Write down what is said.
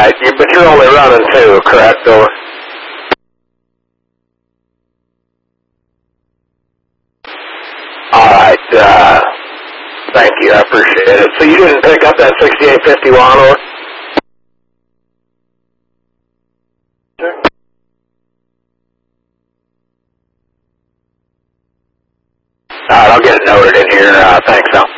right, but you're only running 2, correct? Over. All right, thank you, I appreciate it. So you didn't pick up that 6850 lawnmower? All right, I'll get it noted in here. Thanks, Al.